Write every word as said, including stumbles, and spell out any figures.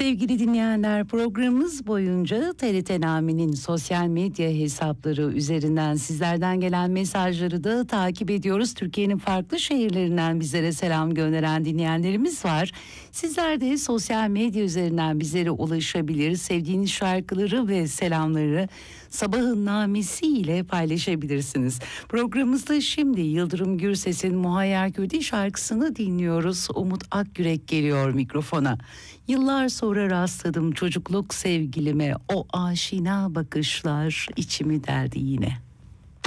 Sevgili dinleyenler, programımız boyunca T R T Nami'nin sosyal medya hesapları üzerinden sizlerden gelen mesajları da takip ediyoruz. Türkiye'nin farklı şehirlerinden bizlere selam gönderen dinleyenlerimiz var. Sizler de sosyal medya üzerinden bizlere ulaşabilir, sevdiğiniz şarkıları ve selamları Sabahın Namesi ile paylaşabilirsiniz. Programımızda şimdi Yıldırım Gürses'in Muhayyer Kötü şarkısını dinliyoruz. Umut Akgürek geliyor mikrofona. Yıllar sonra rastladım çocukluk sevgilime, o aşina bakışlar içimi deldi yine.